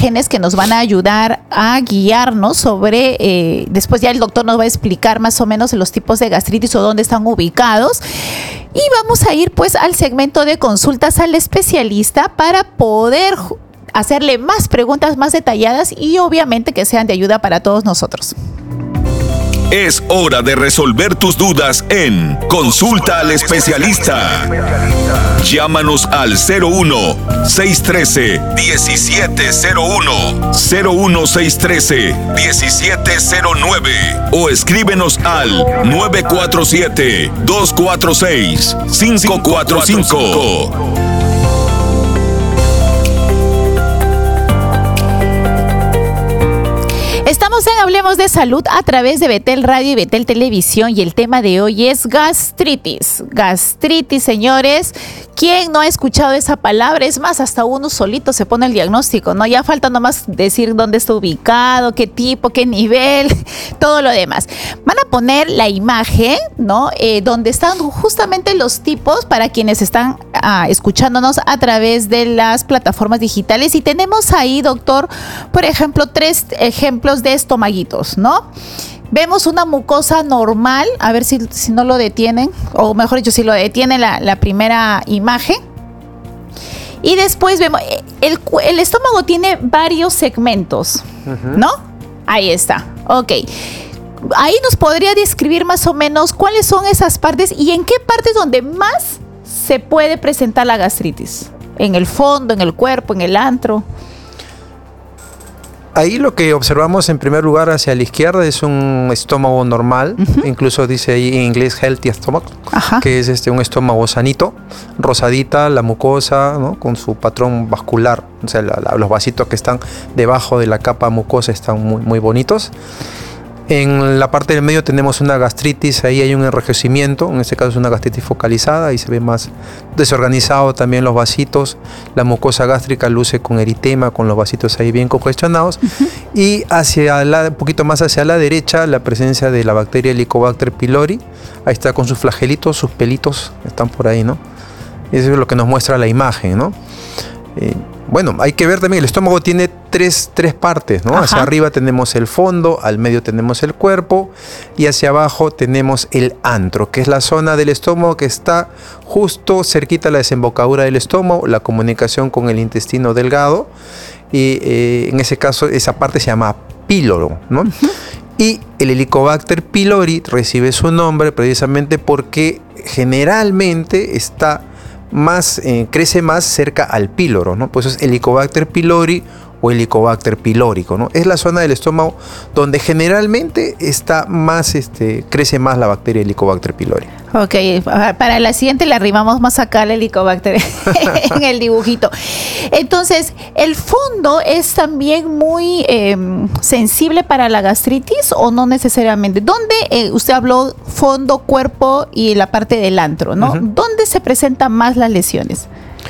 imágenes que nos van a ayudar a guiarnos sobre, después ya el doctor nos va a explicar más o menos los tipos de gastritis o dónde están ubicados. Y vamos a ir pues al segmento de consultas al especialista para poder hacerle más preguntas más detalladas y obviamente que sean de ayuda para todos nosotros. Es hora de resolver tus dudas en Consulta al Especialista. Llámanos al 01-613-1701, 01-613-1709 o escríbenos al 947-246-545. Estamos en Hablemos de Salud a través de Betel Radio y Betel Televisión y el tema de hoy es gastritis. Gastritis, señores. ¿Quién no ha escuchado esa palabra? Es más, hasta uno solito se pone el diagnóstico, ¿no? Ya falta nomás decir dónde está ubicado, qué tipo, qué nivel, todo lo demás. Van a poner la imagen, ¿no? Donde están justamente los tipos para quienes están escuchándonos a través de las plataformas digitales. Y tenemos ahí, doctor, por ejemplo, 3 ejemplos de estomaguitos, ¿no? Vemos una mucosa normal, a ver si no lo detienen, o mejor dicho, si lo detiene la primera imagen. Y después vemos, el estómago tiene varios segmentos, ¿no? Ahí está, ok. Ahí nos podría describir más o menos cuáles son esas partes y en qué partes donde más se puede presentar la gastritis. En el fondo, en el cuerpo, en el antro. Ahí lo que observamos en primer lugar hacia la izquierda es un estómago normal, incluso dice ahí en inglés healthy stomach, que es un estómago sanito, rosadita, la mucosa, ¿no? Con su patrón vascular, o sea, los vasitos que están debajo de la capa mucosa están muy, muy bonitos. En la parte del medio tenemos una gastritis, ahí hay un enrojecimiento, en este caso es una gastritis focalizada, ahí se ve más desorganizado también los vasitos, la mucosa gástrica luce con eritema, con los vasitos ahí bien congestionados, y un poquito más hacia la derecha la presencia de la bacteria Helicobacter pylori, ahí está con sus flagelitos, sus pelitos están por ahí, ¿no? Eso es lo que nos muestra la imagen, ¿no? Bueno, hay que ver también, el estómago tiene tres partes, ¿no? Hacia arriba tenemos el fondo, al medio tenemos el cuerpo y hacia abajo tenemos el antro, que es la zona del estómago que está justo cerquita a la desembocadura del estómago, la comunicación con el intestino delgado y en ese caso esa parte se llama píloro, ¿no? Y el Helicobacter pylori recibe su nombre precisamente porque generalmente crece más cerca al píloro, ¿no? Pues es Helicobacter pylori o Helicobacter pylórico, ¿no? Es la zona del estómago donde generalmente crece más la bacteria Helicobacter pylori. Ok, para la siguiente le arrimamos más acá al Helicobacter en el dibujito. Entonces, ¿el fondo es también muy sensible para la gastritis o no necesariamente? ¿Dónde usted habló fondo, cuerpo y la parte del antro, ¿no? ¿Dónde se presentan más las lesiones?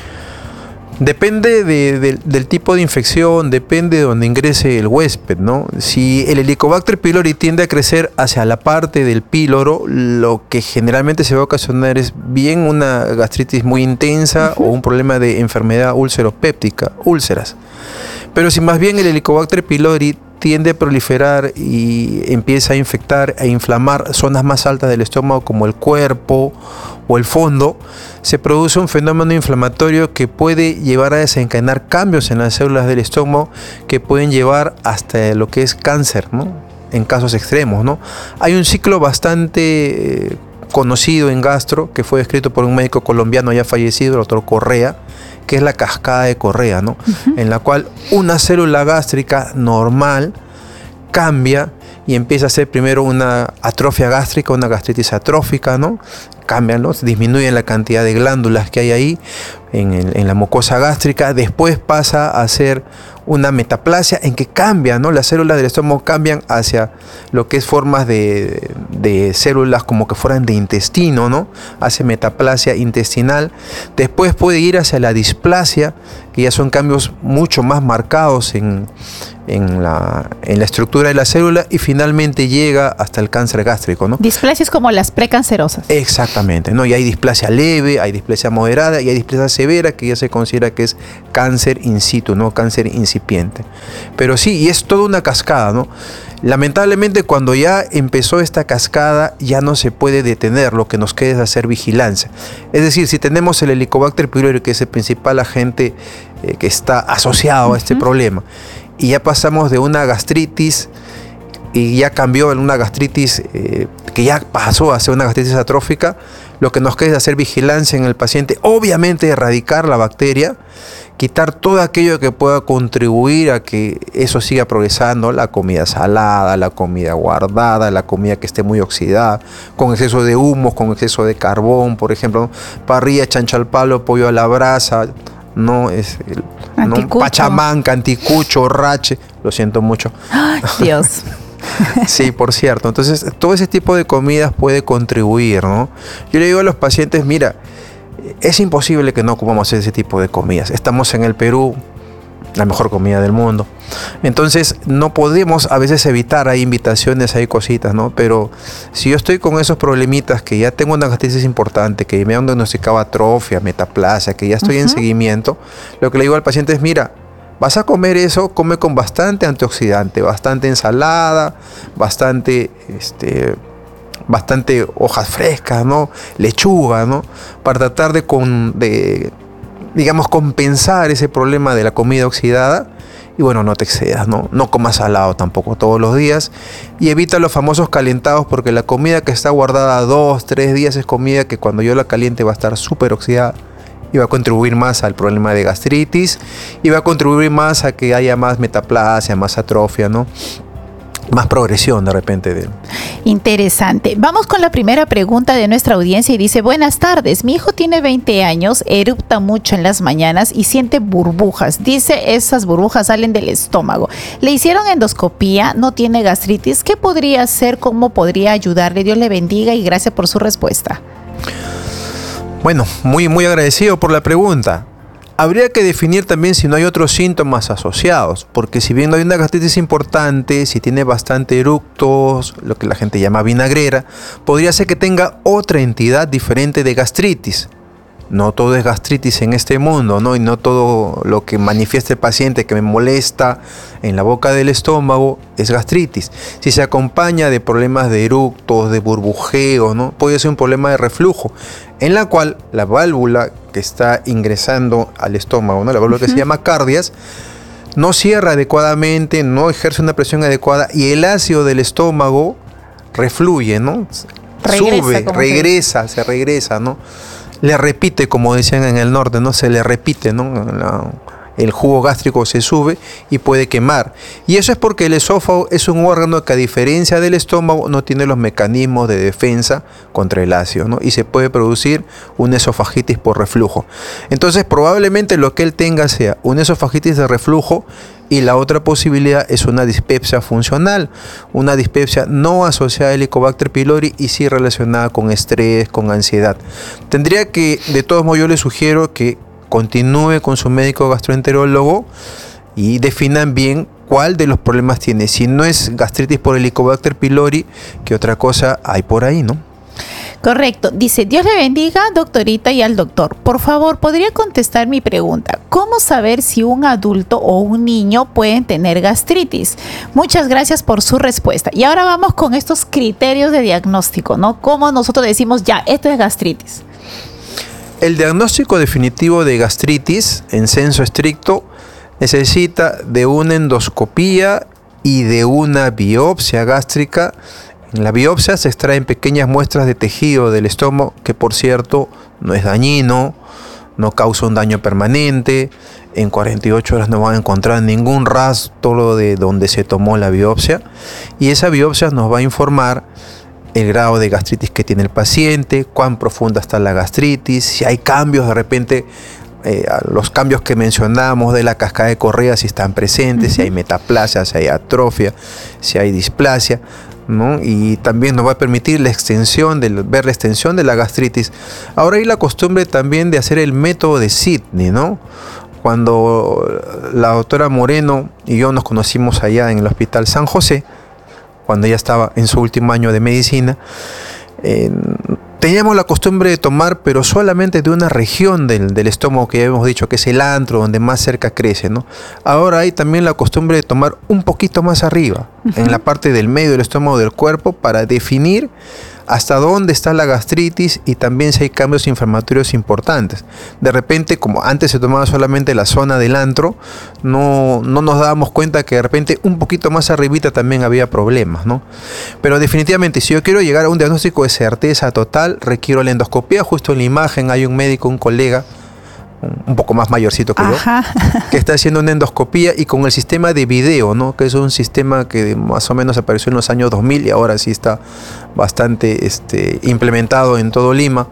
Depende del tipo de infección, depende de donde ingrese el huésped, ¿no? Si el Helicobacter pylori tiende a crecer hacia la parte del píloro, lo que generalmente se va a ocasionar es bien una gastritis muy intensa o un problema de enfermedad úlcero-péptica, úlceras. Pero si más bien el Helicobacter pylori tiende a proliferar y empieza a infectar e inflamar zonas más altas del estómago como el cuerpo o el fondo, se produce un fenómeno inflamatorio que puede llevar a desencadenar cambios en las células del estómago que pueden llevar hasta lo que es cáncer, ¿no? En casos extremos, ¿no? Hay un ciclo bastante conocido en gastro que fue descrito por un médico colombiano ya fallecido, el doctor Correa, que es la cascada de Correa, ¿no? En la cual una célula gástrica normal cambia y empieza a ser primero una atrofia gástrica, una gastritis atrófica, ¿no? Cambian, ¿no? Disminuye la cantidad de glándulas que hay ahí en la mucosa gástrica, después pasa a ser una metaplasia en que cambia, ¿no? Las células del estómago cambian hacia lo que es formas de células como que fueran de intestino, ¿no? Hace metaplasia intestinal, después puede ir hacia la displasia, que ya son cambios mucho más marcados en la estructura de la célula, y finalmente llega hasta el cáncer gástrico, ¿no? Displasias como las precancerosas. Exactamente, ¿no? Y hay displasia leve, hay displasia moderada y hay displasia severa, que ya se considera que es cáncer in situ, ¿no? Cáncer incipiente. Pero sí, y es toda una cascada, ¿no? Lamentablemente, cuando ya empezó esta cascada, ya no se puede detener. Lo que nos queda es hacer vigilancia. Es decir, si tenemos el Helicobacter pylori, que es el principal agente que está asociado a este problema, y ya pasamos de una gastritis y ya cambió en una gastritis que ya pasó a ser una gastritis atrófica, lo que nos queda es hacer vigilancia en el paciente, obviamente erradicar la bacteria, quitar todo aquello que pueda contribuir a que eso siga progresando, la comida salada, la comida guardada, la comida que esté muy oxidada, con exceso de humos, con exceso de carbón, por ejemplo, parrilla, chancho al palo, pollo a la brasa, no es ¿no? Pachamanca, anticucho, rache, lo siento mucho. ¡Ay, Dios! Sí, por cierto. Entonces, todo ese tipo de comidas puede contribuir, ¿no? Yo le digo a los pacientes, mira, es imposible que no comamos ese tipo de comidas. Estamos en el Perú, la mejor comida del mundo. Entonces, no podemos a veces evitar, hay invitaciones, hay cositas, ¿no? Pero si yo estoy con esos problemitas, que ya tengo una gastritis importante, que me han diagnosticado atrofia, metaplasia, que ya estoy en seguimiento, lo que le digo al paciente es, mira, vas a comer eso, come con bastante antioxidante, bastante ensalada, bastante hojas frescas, ¿no? Lechuga, ¿no? Para tratar digamos, compensar ese problema de la comida oxidada. Y bueno, no te excedas, ¿no? No comas salado tampoco todos los días. Y evita los famosos calentados, porque la comida que está guardada 2, 3 días es comida que cuando yo la caliente va a estar súper oxidada. Y va a contribuir más al problema de gastritis. Y va a contribuir más a que haya más metaplasia, más atrofia, ¿no? Más progresión de repente. Interesante. Vamos con la primera pregunta de nuestra audiencia y dice: buenas tardes, mi hijo tiene 20 años, erupta mucho en las mañanas y siente burbujas. Dice, esas burbujas salen del estómago. Le hicieron endoscopía, no tiene gastritis. ¿Qué podría hacer? ¿Cómo podría ayudarle? Dios le bendiga y gracias por su respuesta. Bueno, muy agradecido por la pregunta. Habría que definir también si no hay otros síntomas asociados, porque si bien no hay una gastritis importante, si tiene bastante eructos, lo que la gente llama vinagrera, podría ser que tenga otra entidad diferente de gastritis. No todo es gastritis en este mundo, ¿no? Y no todo lo que manifiesta el paciente que me molesta en la boca del estómago es gastritis. Si se acompaña de problemas de eructos, de burbujeo, ¿no? Puede ser un problema de reflujo, en la cual la válvula que está ingresando al estómago, ¿no? La válvula que se llama cardias, no cierra adecuadamente, no ejerce una presión adecuada y el ácido del estómago refluye, ¿no? Se regresa, ¿no? Le repite, como decían en el norte, ¿no? Se le repite, ¿no? El jugo gástrico se sube y puede quemar. Y eso es porque el esófago es un órgano que, a diferencia del estómago, no tiene los mecanismos de defensa contra el ácido, ¿no? Y se puede producir una esofagitis por reflujo. Entonces, probablemente lo que él tenga sea una esofagitis de reflujo, y la otra posibilidad es una dispepsia funcional, una dispepsia no asociada al Helicobacter pylori y sí relacionada con estrés, con ansiedad. Tendría que, de todos modos, yo le sugiero que continúe con su médico gastroenterólogo y definan bien cuál de los problemas tiene. Si no es gastritis por Helicobacter pylori, ¿qué otra cosa hay por ahí, no? Correcto. Dice, Dios le bendiga, doctorita, y al doctor. Por favor, ¿podría contestar mi pregunta? ¿Cómo saber si un adulto o un niño pueden tener gastritis? Muchas gracias por su respuesta. Y ahora vamos con estos criterios de diagnóstico, ¿no? ¿Cómo nosotros decimos, ya, esto es gastritis? El diagnóstico definitivo de gastritis, en senso estricto, necesita de una endoscopía y de una biopsia gástrica. En la biopsia se extraen pequeñas muestras de tejido del estómago, que por cierto no es dañino, no causa un daño permanente. En 48 horas no van a encontrar ningún rastro de donde se tomó la biopsia. Y esa biopsia nos va a informar el grado de gastritis que tiene el paciente, cuán profunda está la gastritis, si hay cambios de repente, los cambios que mencionamos de la cascada de Correa, si están presentes, si hay metaplasia, si hay atrofia, si hay displasia, ¿no? Y también nos va a permitir ver la extensión de la gastritis. Ahora hay la costumbre también de hacer el método de Sydney, ¿no? cuando la doctora Moreno y yo nos conocimos allá en el Hospital San José, cuando ella estaba en su último año de medicina, teníamos la costumbre de tomar, pero solamente de una región del estómago que ya hemos dicho, que es el antro, donde más cerca crece, ¿no? Ahora hay también la costumbre de tomar un poquito más arriba, en la parte del medio del estómago del cuerpo, para definir hasta dónde está la gastritis y también si hay cambios inflamatorios importantes. De repente, como antes se tomaba solamente la zona del antro, no nos dábamos cuenta que de repente un poquito más arribita también había problemas, ¿no? Pero definitivamente, si yo quiero llegar a un diagnóstico de certeza total, requiero la endoscopía. Justo en la imagen hay un médico, un colega, un poco más mayorcito que yo, que está haciendo una endoscopía y con el sistema de video, ¿no? Que es un sistema que más o menos apareció en los años 2000 y ahora sí está bastante implementado en todo Lima.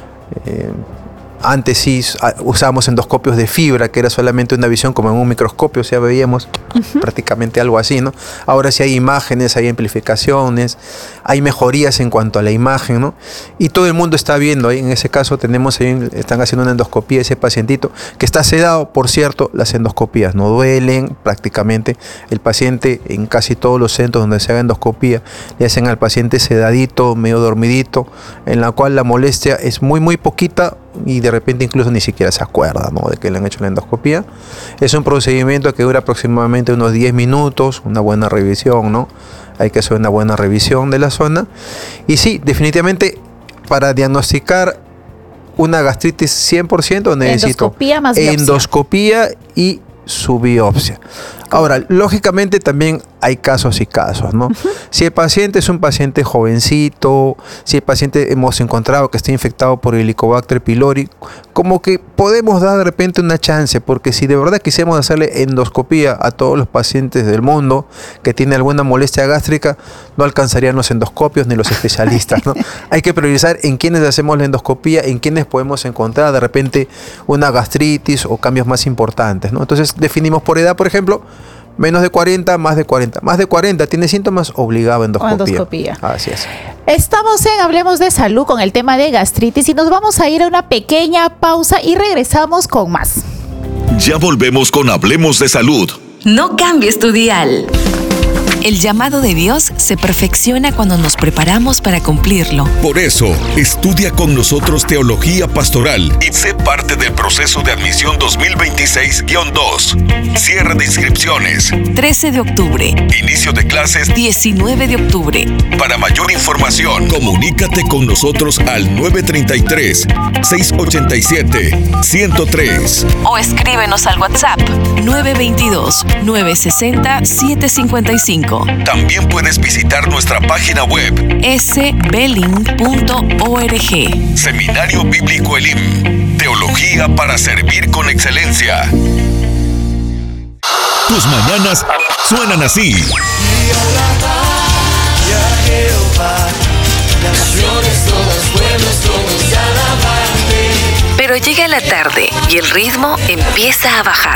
Antes sí usábamos endoscopios de fibra, que era solamente una visión como en un microscopio, o sea, veíamos prácticamente algo así, ¿no? Ahora sí hay imágenes, hay amplificaciones, hay mejorías en cuanto a la imagen, ¿no? Y todo el mundo está viendo, ahí en ese caso están haciendo una endoscopía a ese pacientito, que está sedado. Por cierto, las endoscopías no duelen prácticamente. El paciente, en casi todos los centros donde se haga endoscopía, le hacen al paciente sedadito, medio dormidito, en la cual la molestia es muy, muy poquita, y de repente incluso ni siquiera se acuerda, ¿no?, de que le han hecho la endoscopía. Es un procedimiento que dura aproximadamente unos 10 minutos, una buena revisión, ¿no? Hay que hacer una buena revisión de la zona. Y sí, definitivamente, para diagnosticar una gastritis 100% necesito endoscopía y su biopsia. Ahora, lógicamente también hay casos y casos, ¿no? Si el paciente es un paciente jovencito, si el paciente hemos encontrado que está infectado por Helicobacter pylori, como que podemos dar de repente una chance, porque si de verdad quisiéramos hacerle endoscopía a todos los pacientes del mundo que tienen alguna molestia gástrica, no alcanzarían los endoscopios ni los especialistas, ¿no? Hay que priorizar en quienes hacemos la endoscopía, en quienes podemos encontrar de repente una gastritis o cambios más importantes, ¿no? Entonces definimos por edad, por ejemplo, menos de 40, más de 40. Más de 40 tiene síntomas, obligado a endoscopía. Así es. Estamos en Hablemos de Salud con el tema de gastritis y nos vamos a ir a una pequeña pausa y regresamos con más. Ya volvemos con Hablemos de Salud. No cambies tu dial. El llamado de Dios se perfecciona cuando nos preparamos para cumplirlo. Por eso, estudia con nosotros Teología Pastoral y sé parte del proceso de admisión 2026-2. Cierre de inscripciones 13 de octubre. Inicio de clases 19 de octubre. Para mayor información, comunícate con nosotros al 933-687-103. O escríbenos al WhatsApp 922-960-755. También puedes visitar nuestra página web sbeling.org. Seminario Bíblico Elim. Teología para servir con excelencia. Tus mañanas suenan así. Pero llega la tarde y el ritmo empieza a bajar.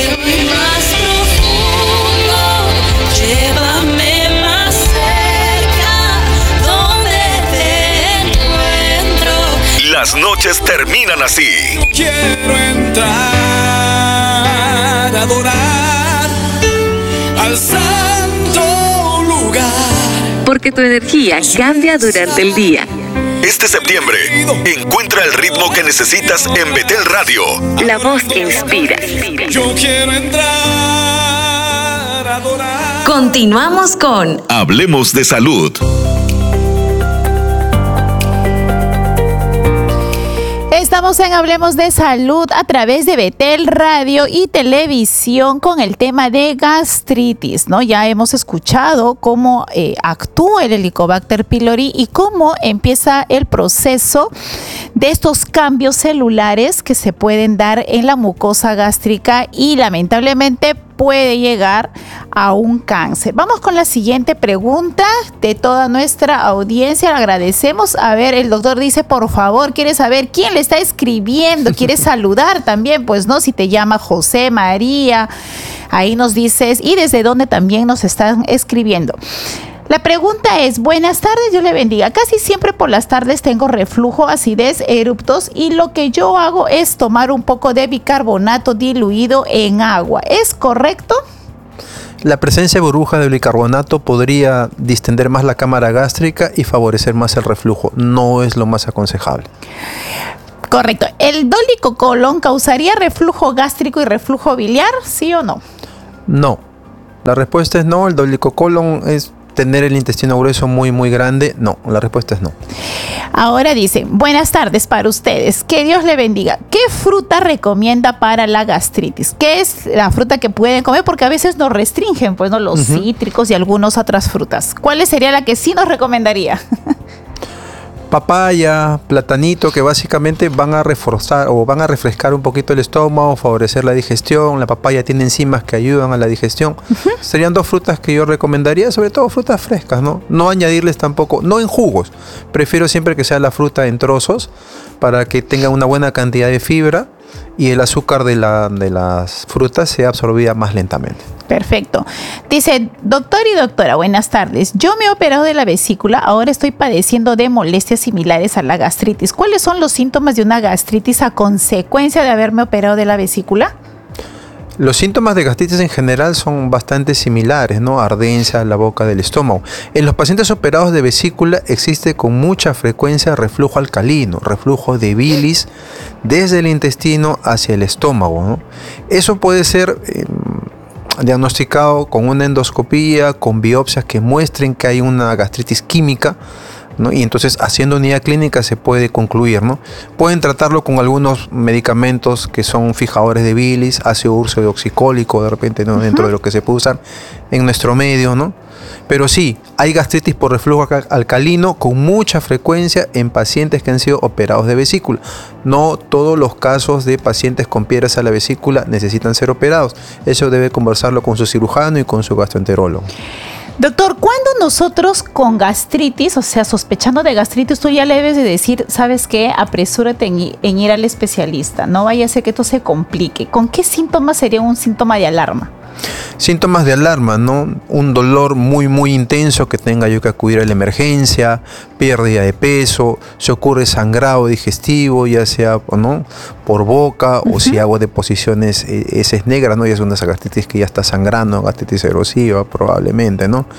Llévame más cerca, donde te encuentro. Las noches terminan así. Quiero entrar a adorar al santo lugar. Porque tu energía cambia durante el día. Este septiembre, encuentra el ritmo que necesitas en Betel Radio. La voz que inspira. Yo quiero entrar a adorar. Continuamos con Hablemos de Salud. Estamos en Hablemos de Salud a través de Betel Radio y Televisión con el tema de gastritis, ¿no? Ya hemos escuchado cómo actúa el Helicobacter pylori y cómo empieza el proceso de estos cambios celulares que se pueden dar en la mucosa gástrica y lamentablemente puede llegar a un cáncer. Vamos con la siguiente pregunta de toda nuestra audiencia. Le agradecemos. A ver, el doctor dice, por favor, quiere saber quién le está escribiendo, quiere saludar también, pues no, si te llama José, María, ahí nos dices, y desde dónde también nos están escribiendo. La pregunta es, buenas tardes, Dios le bendiga. Casi siempre por las tardes tengo reflujo, acidez, eruptos y lo que yo hago es tomar un poco de bicarbonato diluido en agua. ¿Es correcto? La presencia de burbujas de bicarbonato podría distender más la cámara gástrica y favorecer más el reflujo. No es lo más aconsejable. Correcto. ¿El dolicocolon causaría reflujo gástrico y reflujo biliar? ¿Sí o no? No. La respuesta es no. El dolicocolon es tener el intestino grueso muy grande. No, la respuesta es no. Ahora dice, buenas tardes para ustedes. Que Dios le bendiga. ¿Qué fruta recomienda para la gastritis? ¿Qué es la fruta que pueden comer? Porque a veces nos restringen, pues, ¿no? Los cítricos y algunas otras frutas. ¿Cuál sería la que sí nos recomendaría? Papaya, platanito, que básicamente van a reforzar o van a refrescar un poquito el estómago, favorecer la digestión. La papaya tiene enzimas que ayudan a la digestión. Serían dos frutas que yo recomendaría, sobre todo frutas frescas, ¿no? No añadirles tampoco, no en jugos. Prefiero siempre que sea la fruta en trozos para que tenga una buena cantidad de fibra y el azúcar de las frutas sea absorbida más lentamente. Perfecto. Dice, doctor y doctora, buenas tardes. Yo me he operado de la vesícula, ahora estoy padeciendo de molestias similares a la gastritis. ¿Cuáles son los síntomas de una gastritis a consecuencia de haberme operado de la vesícula? Los síntomas de gastritis en general son bastante similares, ¿no? Ardencia en la boca del estómago. En los pacientes operados de vesícula existe con mucha frecuencia reflujo alcalino, reflujo de bilis desde el intestino hacia el estómago, ¿no? Eso puede ser diagnosticado con una endoscopía, con biopsias que muestren que hay una gastritis química, ¿no? Y entonces haciendo unidad clínica se puede concluir, ¿no? Pueden tratarlo con algunos medicamentos que son fijadores de bilis, ácido úrico oxicólico de repente, ¿no? Dentro de lo que se puede usar en nuestro medio, ¿no? Pero sí, hay gastritis por reflujo alcalino con mucha frecuencia en pacientes que han sido operados de vesícula. No todos los casos de pacientes con piedras a la vesícula necesitan ser operados. Eso debe conversarlo con su cirujano y con su gastroenterólogo. Doctor, ¿cuándo nosotros con gastritis, o sea, sospechando de gastritis, tú ya le debes de decir, ¿sabes qué? Apresúrate en ir al especialista, no vaya a ser que esto se complique? ¿Con qué síntomas sería un síntoma de alarma? Síntomas de alarma, ¿no? Un dolor muy intenso que tenga yo que acudir a la emergencia, pérdida de peso, se ocurre sangrado digestivo, ya sea, ¿no? Por boca o si hago deposiciones heces negras, ¿no? Ya es una gastritis que ya está sangrando, gastritis erosiva probablemente, ¿no?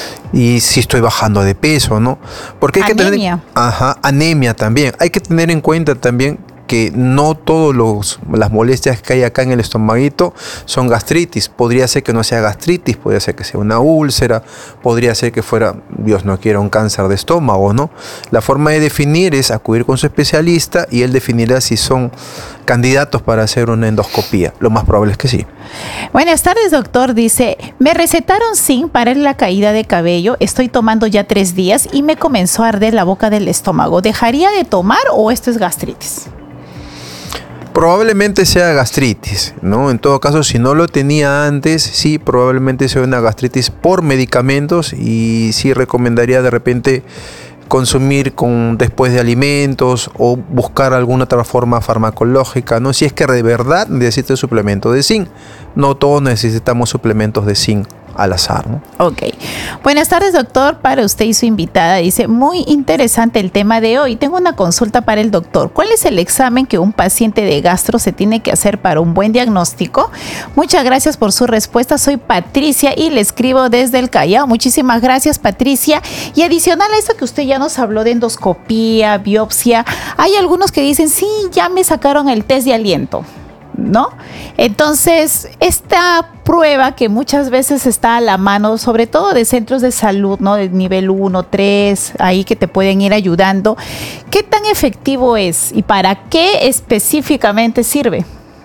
Y si estoy bajando de peso, ¿no? Porque hay anemia. Anemia también. Hay que tener en cuenta también que no todas las molestias que hay acá en el estomaguito son gastritis. Podría ser que no sea gastritis, podría ser que sea una úlcera, podría ser que fuera, Dios no quiera, un cáncer de estómago, ¿no? La forma de definir es acudir con su especialista y él definirá si son candidatos para hacer una endoscopía. Lo más probable es que sí. Buenas tardes, doctor. Dice, me recetaron zinc para la caída de cabello. Estoy tomando ya 3 días y me comenzó a arder la boca del estómago. ¿Dejaría de tomar o esto es gastritis? Probablemente sea gastritis, ¿no? En todo caso, si no lo tenía antes, sí, probablemente sea una gastritis por medicamentos y sí recomendaría de repente consumir después de alimentos o buscar alguna otra forma farmacológica, ¿no? Si es que de verdad necesita suplemento de zinc. No todos necesitamos suplementos de zinc al azar, ¿no? Ok. Buenas tardes, doctor. Para usted y su invitada. Dice, muy interesante el tema de hoy. Tengo una consulta para el doctor. ¿Cuál es el examen que un paciente de gastro se tiene que hacer para un buen diagnóstico? Muchas gracias por su respuesta. Soy Patricia y le escribo desde el Callao. Muchísimas gracias, Patricia. Y adicional a eso que usted ya nos habló de endoscopía, biopsia, hay algunos que dicen, sí, ya me sacaron el test de aliento, ¿no? Entonces, esta prueba que muchas veces está a la mano, sobre todo de centros de salud, ¿no? De nivel 1, 3, ahí que te pueden ir ayudando, ¿qué tan efectivo es y para qué específicamente sirve?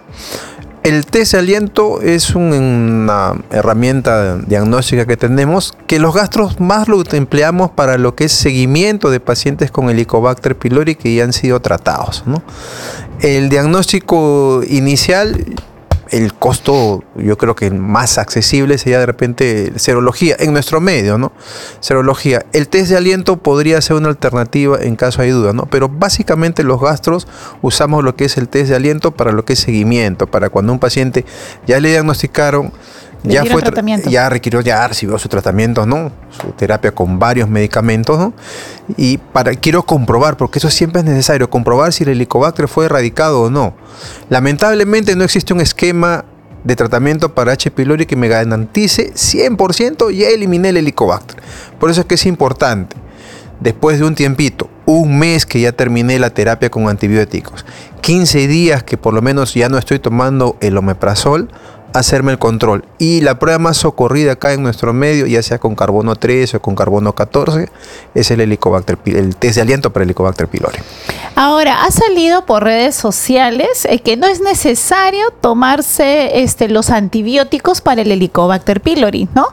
El test de aliento es una herramienta diagnóstica que tenemos, que los gastros más lo empleamos para lo que es seguimiento de pacientes con Helicobacter pylori que ya han sido tratados, ¿no? El diagnóstico inicial, el costo yo creo que más accesible sería de repente serología, en nuestro medio, ¿no? Serología. El test de aliento podría ser una alternativa en caso hay duda, ¿no? Pero básicamente los gastros usamos lo que es el test de aliento para lo que es seguimiento, para cuando un paciente ya le diagnosticaron, Le dieron tratamiento. Ya requirió, ya recibió su tratamiento, ¿no? Su terapia con varios medicamentos, ¿no? Y quiero comprobar, porque eso siempre es necesario, comprobar si el Helicobacter fue erradicado o no. Lamentablemente no existe un esquema de tratamiento para H. pylori que me garantice 100% ya eliminé el Helicobacter. Por eso es que es importante, después de un tiempito, un mes que ya terminé la terapia con antibióticos, 15 días que por lo menos ya no estoy tomando el omeprazol, hacerme el control. Y la prueba más socorrida acá en nuestro medio, ya sea con carbono 13 o con carbono 14, es el Helicobacter, el test de aliento para el Helicobacter pylori. Ahora, ha salido por redes sociales que no es necesario tomarse los antibióticos para el Helicobacter pylori, ¿no?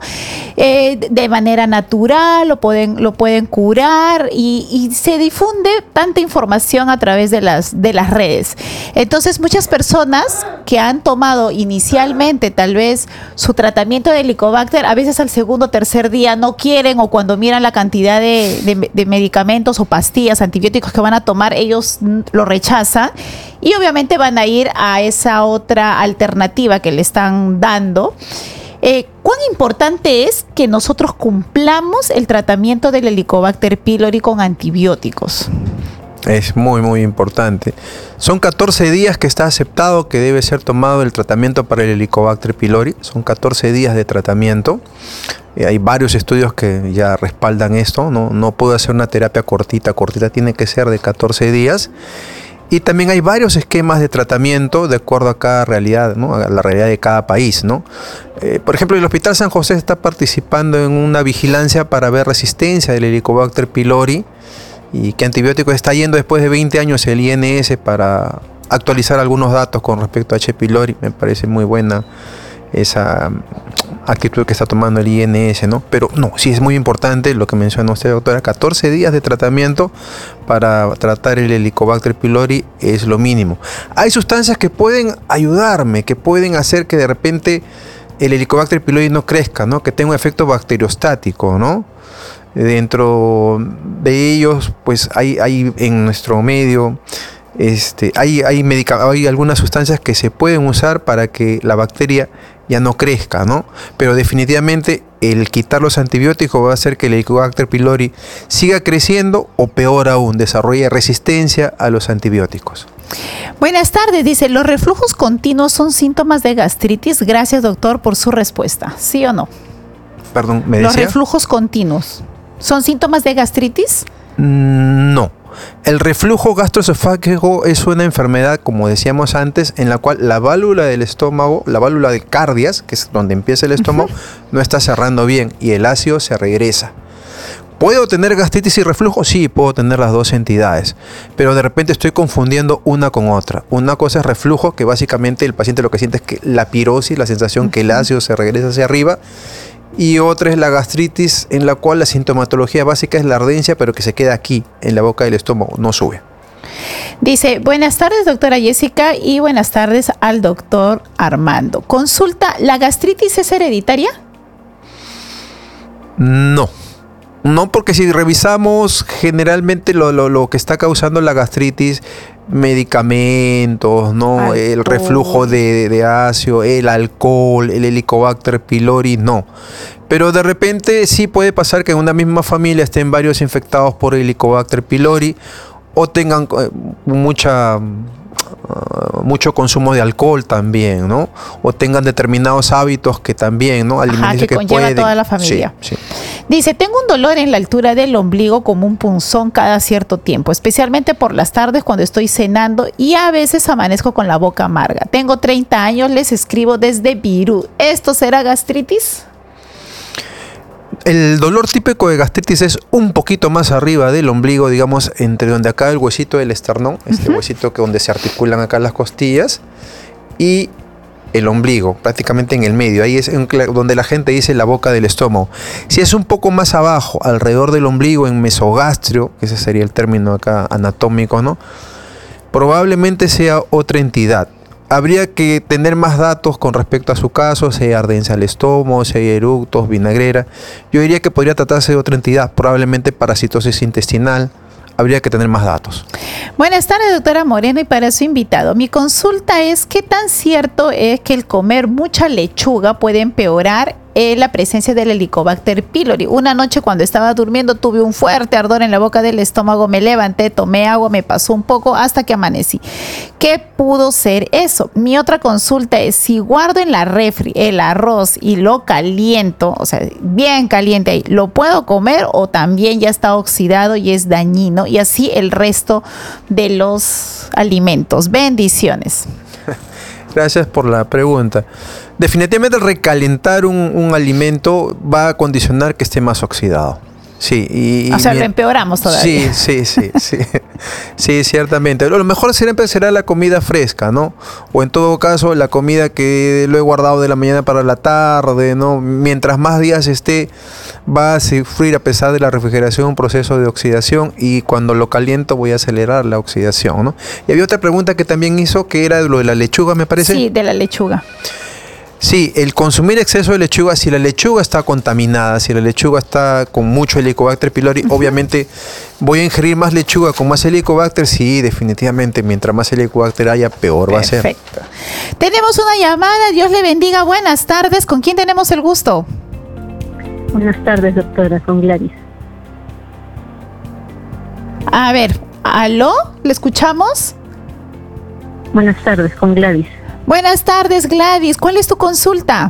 De manera natural, lo pueden curar y se difunde tanta información a través de las redes. Entonces, muchas personas que han tomado inicialmente tal vez su tratamiento de Helicobacter, a veces al segundo o tercer día no quieren, o cuando miran la cantidad de medicamentos o pastillas, antibióticos que van a tomar, ellos lo rechazan y obviamente van a ir a esa otra alternativa que le están dando. ¿Cuán importante es que nosotros cumplamos el tratamiento del Helicobacter pylori con antibióticos? Es muy, muy importante. Son 14 días que está aceptado que debe ser tomado el tratamiento para el Helicobacter pylori. Son 14 días de tratamiento. Hay varios estudios que ya respaldan esto. No puedo hacer una terapia cortita, tiene que ser de 14 días. Y también hay varios esquemas de tratamiento de acuerdo a cada realidad, ¿no? A la realidad de cada país, ¿no? Por ejemplo, el Hospital San José está participando en una vigilancia para ver resistencia del Helicobacter pylori y qué antibiótico está yendo después de 20 años el INS para actualizar algunos datos con respecto a H. pylori. Me parece muy buena esa actitud que está tomando el INS, ¿no? Pero no, sí es muy importante lo que menciona usted, doctora. 14 días de tratamiento para tratar el Helicobacter pylori es lo mínimo. Hay sustancias que pueden ayudarme, que pueden hacer que de repente el Helicobacter pylori no crezca, ¿no? Que tenga un efecto bacteriostático, ¿no? Dentro de ellos, pues hay en nuestro medio hay algunas sustancias que se pueden usar para que la bacteria ya no crezca, ¿no? Pero definitivamente el quitar los antibióticos va a hacer que el Helicobacter pylori siga creciendo o peor aún, desarrolle resistencia a los antibióticos. Buenas tardes, dice, ¿los reflujos continuos son síntomas de gastritis? Gracias, doctor, por su respuesta. ¿Sí o no? Perdón, ¿me decía? ¿Los reflujos continuos son síntomas de gastritis? No. El reflujo gastroesofágico es una enfermedad, como decíamos antes, en la cual la válvula del estómago, la válvula de Cardias, que es donde empieza el estómago, no está cerrando bien y el ácido se regresa. ¿Puedo tener gastritis y reflujo? Sí, puedo tener las dos entidades, pero de repente estoy confundiendo una con otra. Una cosa es reflujo, que básicamente el paciente lo que siente es que la pirosis, la sensación que el ácido se regresa hacia arriba, y otra es la gastritis, en la cual la sintomatología básica es la ardencia, pero que se queda aquí, en la boca del estómago, no sube. Dice, buenas tardes, doctora Jessica, y buenas tardes al doctor Armando. Consulta, ¿la gastritis es hereditaria? No. No, porque si revisamos generalmente lo que está causando la gastritis, medicamentos, ¿no? Alcohol. El reflujo de ácido, el alcohol, el Helicobacter pylori, no. Pero de repente sí puede pasar que en una misma familia estén varios infectados por Helicobacter pylori o tengan mucho consumo de alcohol también, ¿no? O tengan determinados hábitos que también, ¿no? Alimentos que conlleva pueden, toda la familia. Sí. Dice, tengo un dolor en la altura del ombligo como un punzón cada cierto tiempo, especialmente por las tardes cuando estoy cenando y a veces amanezco con la boca amarga. Tengo 30 años, les escribo desde Virú. ¿Esto será gastritis? El dolor típico de gastritis es un poquito más arriba del ombligo, digamos, entre donde acá el huesito del esternón, huesito que donde se articulan acá las costillas, y el ombligo, prácticamente en el medio. Ahí es donde la gente dice la boca del estómago. Si es un poco más abajo, alrededor del ombligo, en mesogastrio, que ese sería el término acá anatómico, ¿no? Probablemente sea otra entidad. Habría que tener más datos con respecto a su caso, si hay ardencia al estómago, si hay eructos, vinagrera. Yo diría que podría tratarse de otra entidad, probablemente parasitosis intestinal, habría que tener más datos. Buenas tardes, doctora Moreno, y para su invitado. Mi consulta es, ¿qué tan cierto es que el comer mucha lechuga puede empeorar la presencia del Helicobacter pylori? Una noche cuando estaba durmiendo tuve un fuerte ardor en la boca del estómago, me levanté, tomé agua, me pasó un poco hasta que amanecí. ¿Qué pudo ser eso? Mi otra consulta es, si guardo en la refri el arroz y lo caliento, o sea, bien caliente ahí, ¿lo puedo comer o también ya está oxidado y es dañino? Y así el resto de los alimentos. Bendiciones. Gracias por la pregunta. Definitivamente recalentar un alimento va a condicionar que esté más oxidado. Sí, o sea, lo empeoramos todavía. Sí. Sí, ciertamente. Lo mejor siempre será la comida fresca, ¿no? O en todo caso, la comida que lo he guardado de la mañana para la tarde, ¿no? Mientras más días esté, va a sufrir, a pesar de la refrigeración, un proceso de oxidación, y cuando lo caliento voy a acelerar la oxidación, ¿no? Y había otra pregunta que también hizo, que era lo de la lechuga, me parece. Sí, de la lechuga. Sí, el consumir exceso de lechuga, si la lechuga está contaminada, si la lechuga está con mucho Helicobacter pylori, obviamente voy a ingerir más lechuga con más Helicobacter. Sí, definitivamente, mientras más Helicobacter haya, peor va a ser. Perfecto. Tenemos una llamada, Dios le bendiga, buenas tardes, ¿con quién tenemos el gusto? Buenas tardes, doctora, con Gladys. A ver, ¿aló? ¿Le escuchamos? Buenas tardes, con Gladys. Buenas tardes, Gladys. ¿Cuál es tu consulta?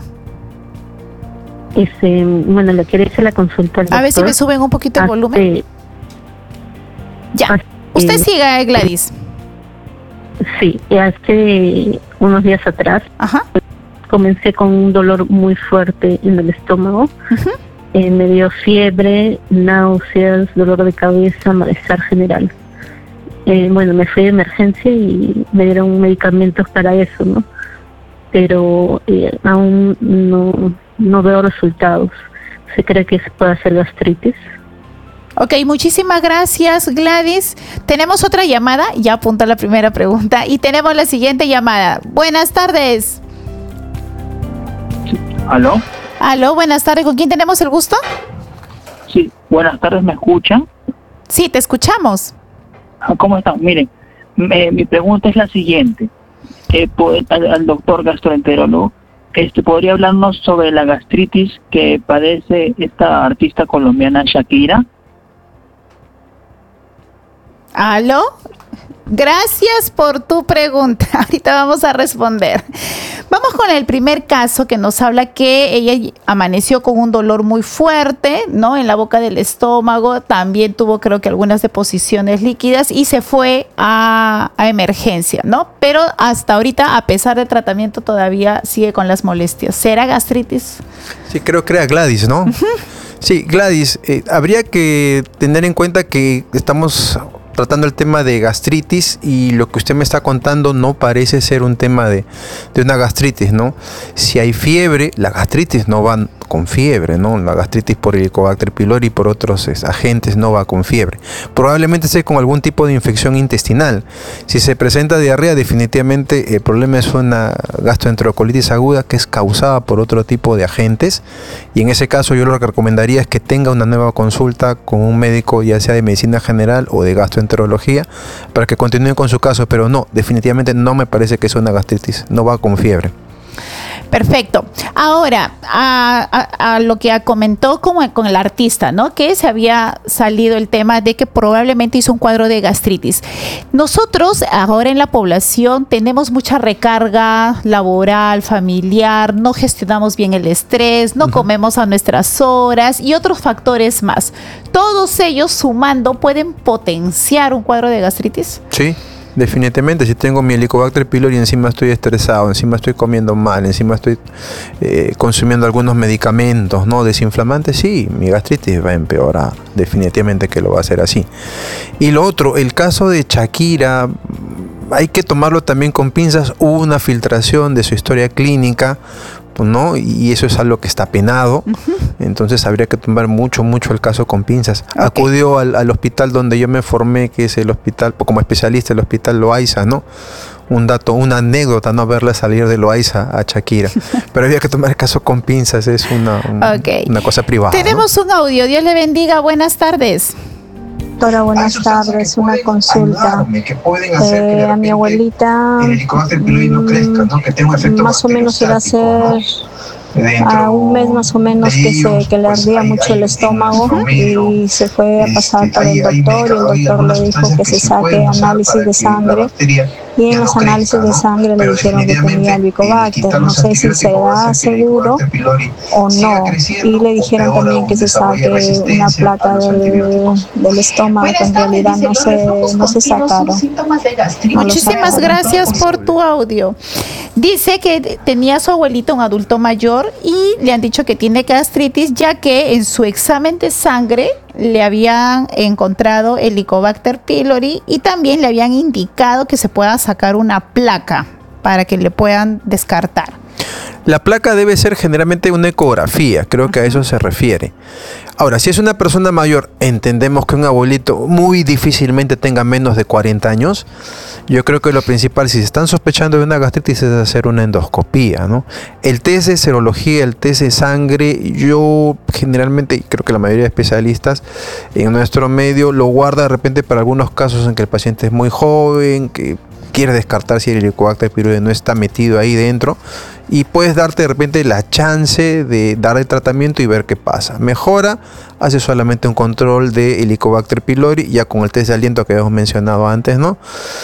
Bueno, le quería hacer la consulta al doctor. A ver si me suben un poquito el volumen. Ya. Usted siga, Gladys. Sí, hace unos días atrás comencé con un dolor muy fuerte en el estómago. Me dio fiebre, náuseas, dolor de cabeza, malestar general. Bueno, me fui de emergencia y me dieron medicamentos para eso, ¿no? Pero aún no veo resultados. ¿Se cree que se puede hacer gastritis? Ok, muchísimas gracias, Gladys. Tenemos otra llamada, ya apunta la primera pregunta, y tenemos la siguiente llamada. Buenas tardes. ¿Aló? Aló, buenas tardes. ¿Con quién tenemos el gusto? Sí, buenas tardes, ¿me escuchan? Sí, te escuchamos. ¿Cómo están? Miren, mi pregunta es la siguiente. Al doctor gastroenterólogo, ¿podría hablarnos sobre la gastritis que padece esta artista colombiana Shakira? ¿Aló? Gracias por tu pregunta. Ahorita vamos a responder. Vamos con el primer caso, que nos habla que ella amaneció con un dolor muy fuerte, ¿no? En la boca del estómago. También tuvo, creo que, algunas deposiciones líquidas y se fue a emergencia, ¿no? Pero hasta ahorita, a pesar del tratamiento, todavía sigue con las molestias. ¿Será gastritis? Sí, creo que era Gladys, ¿no? Sí, Gladys, habría que tener en cuenta que estamos tratando el tema de gastritis, y lo que usted me está contando no parece ser un tema de una gastritis, ¿no? Si hay fiebre, la gastritis no va con fiebre, ¿no? La gastritis por Helicobacter pylori y por otros agentes no va con fiebre. Probablemente sea con algún tipo de infección intestinal. Si se presenta diarrea, definitivamente el problema es una gastroenterocolitis aguda que es causada por otro tipo de agentes, y en ese caso yo lo que recomendaría es que tenga una nueva consulta con un médico, ya sea de medicina general o de gastroenterología, para que continúe con su caso. Pero no, definitivamente no me parece que es una gastritis, no va con fiebre. Perfecto. Ahora, a lo que comentó con el artista, ¿no? Que se había salido el tema de que probablemente hizo un cuadro de gastritis. Nosotros ahora en la población tenemos mucha recarga laboral, familiar, no gestionamos bien el estrés, no comemos a nuestras horas y otros factores más. Todos ellos sumando pueden potenciar un cuadro de gastritis. Sí. Definitivamente, si tengo mi Helicobacter pylori y encima estoy estresado, encima estoy comiendo mal, encima estoy consumiendo algunos medicamentos, ¿no?, desinflamantes, sí, mi gastritis va a empeorar, definitivamente que lo va a hacer así. Y lo otro, el caso de Shakira, hay que tomarlo también con pinzas. Hubo una filtración de su historia clínica, ¿no? Y eso es algo que está penado. Entonces habría que tomar mucho el caso con pinzas. Okay. Acudió al hospital donde yo me formé, que es el hospital, como especialista, el hospital Loaiza, ¿no? Un dato, una anécdota, no verla salir de Loaiza a Shakira. Pero había que tomar el caso con pinzas, es una cosa privada. Tenemos, ¿no?, un audio. Dios le bendiga, buenas tardes. Doctora, buenas tardes. Una consulta. A mi abuelita más o menos iba a ser a un mes más o menos que le ardía mucho el estómago y se fue a pasar por el doctor y el doctor le dijo que se saque análisis de sangre y en los análisis de sangre le dijeron que tenía el Helicobacter. No sé si se da seguro o no, y le dijeron también que se saque una placa del estómago que en realidad no se sacaron. Muchísimas gracias por tu audio. Dice que tenía su abuelito, un adulto mayor, y le han dicho que tiene gastritis, ya que en su examen de sangre le habían encontrado el Helicobacter pylori y también le habían indicado que se pueda sacar una placa para que le puedan descartar. La placa debe ser generalmente una ecografía, creo que a eso se refiere. Ahora, si es una persona mayor, entendemos que un abuelito muy difícilmente tenga menos de 40 años. Yo creo que lo principal, si se están sospechando de una gastritis, es hacer una endoscopía, ¿no? El test de serología, el test de sangre, yo generalmente, creo que la mayoría de especialistas en nuestro medio lo guarda de repente para algunos casos en que el paciente es muy joven, que quiere descartar si el Helicobacter pylori no está metido ahí dentro, y puedes darte de repente la chance de dar el tratamiento y ver qué pasa. Mejora, hace solamente un control de Helicobacter pylori, ya con el test de aliento que habíamos mencionado antes, ¿no?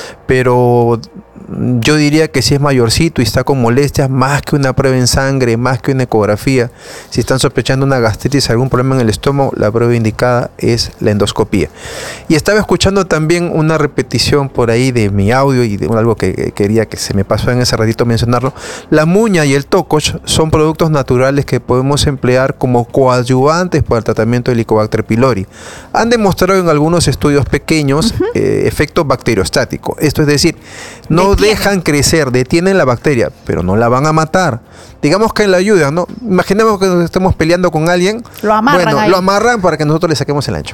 Pero yo diría que si es mayorcito y está con molestias, más que una prueba en sangre, más que una ecografía, si están sospechando una gastritis, algún problema en el estómago, la prueba indicada es la endoscopía. Y estaba escuchando también una repetición por ahí de mi audio y de algo que quería que se me pasó en ese ratito mencionarlo. La muña y el tocosh son productos naturales que podemos emplear como coadyuvantes para el tratamiento del Helicobacter pylori. Han demostrado en algunos estudios pequeños efecto bacteriostático. Esto es decir, no dejan crecer, detienen la bacteria, pero no la van a matar. Digamos que la ayudan, ¿no? Imaginemos que nos estemos peleando con alguien. Lo amarran. Bueno, lo amarran para que nosotros le saquemos el ancho.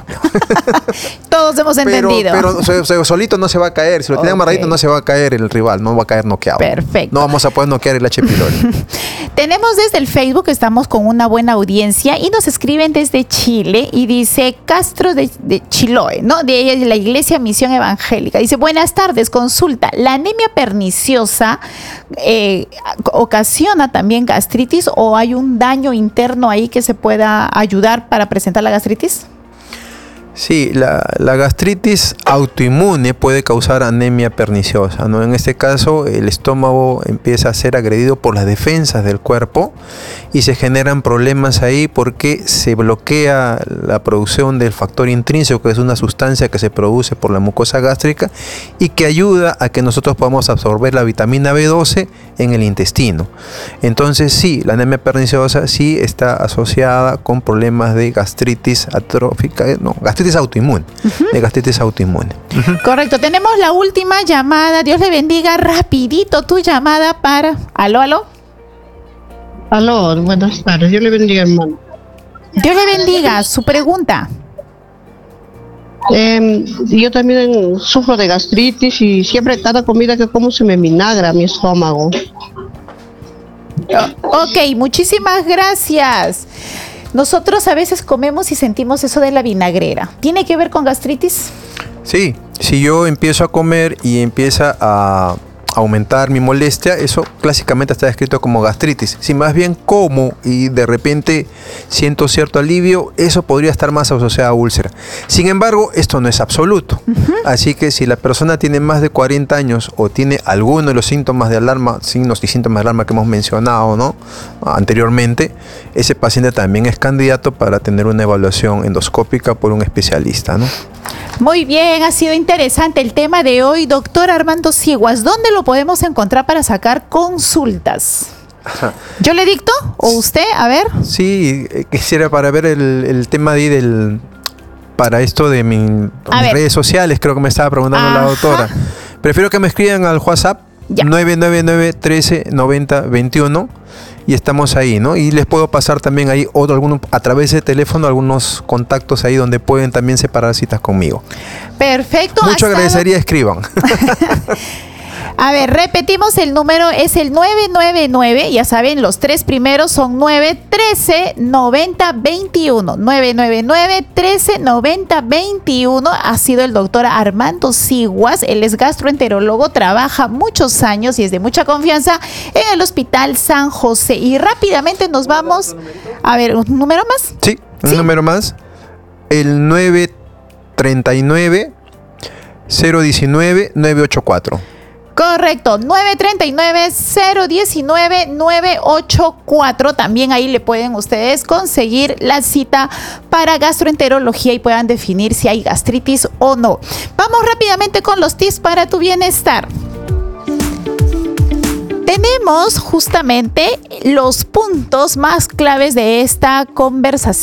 Todos hemos entendido. Pero solito no se va a caer. Si lo tiene amarradito, no se va a caer el rival, no va a caer noqueado. Perfecto. No vamos a poder noquear el H. pylori. Tenemos desde el Facebook, estamos con una buena audiencia y nos escriben desde Chile y dice Castro de Chiloé, ¿no? De la Iglesia Misión Evangélica. Dice, buenas tardes, consulta. ¿La anemia perniciosa ocasiona también gastritis o hay un daño interno ahí que se pueda ayudar para presentar la gastritis? Sí, la gastritis autoinmune puede causar anemia perniciosa, ¿no? En este caso, el estómago empieza a ser agredido por las defensas del cuerpo y se generan problemas ahí porque se bloquea la producción del factor intrínseco, que es una sustancia que se produce por la mucosa gástrica y que ayuda a que nosotros podamos absorber la vitamina B12 en el intestino. Entonces, sí, la anemia perniciosa sí está asociada con problemas de gastritis atrófica, gastritis autoinmune, de gastritis autoinmune. Correcto, tenemos la última llamada. Dios le bendiga, rapidito tu llamada para... Aló. Aló, buenas tardes, Dios le bendiga, hermano. Dios le bendiga, su pregunta. Yo también sufro de gastritis y siempre cada comida que como se me vinagra mi estómago. Ok, muchísimas gracias. Nosotros a veces comemos y sentimos eso de la vinagrera. ¿Tiene que ver con gastritis? Sí, si yo empiezo a comer y empieza a aumentar mi molestia, eso clásicamente está descrito como gastritis. Si más bien como y de repente siento cierto alivio, eso podría estar más asociado a úlcera. Sin embargo, esto no es absoluto. Así que si la persona tiene más de 40 años o tiene alguno de los síntomas de alarma, signos y síntomas de alarma que hemos mencionado, ¿no?, anteriormente, ese paciente también es candidato para tener una evaluación endoscópica por un especialista, ¿no? Muy bien, ha sido interesante el tema de hoy. Doctor Armando Cieguas, ¿dónde lo podemos encontrar para sacar consultas? ¿Yo le dicto o usted? A ver. Sí, quisiera para ver el tema de para esto de mis redes sociales, creo que me estaba preguntando la doctora. Prefiero que me escriban al WhatsApp 999 13 90 21 y estamos ahí, ¿no? Y les puedo pasar también ahí a través de teléfono algunos contactos ahí donde pueden también separar citas conmigo. Perfecto. Mucho agradecería escriban. A ver, repetimos el número, es el 999, ya saben, los 3 primeros son 9 13 90 21. 999 13 90 21. Ha sido el doctor Armando Siguas, él es gastroenterólogo, trabaja muchos años y es de mucha confianza en el Hospital San José. Y rápidamente nos vamos, a ver, ¿un número más? Sí, un número más, el 939 019 984. Correcto, 939-019-984. También ahí le pueden ustedes conseguir la cita para gastroenterología y puedan definir si hay gastritis o no. Vamos rápidamente con los tips para tu bienestar. Tenemos justamente los puntos más claves de esta conversación.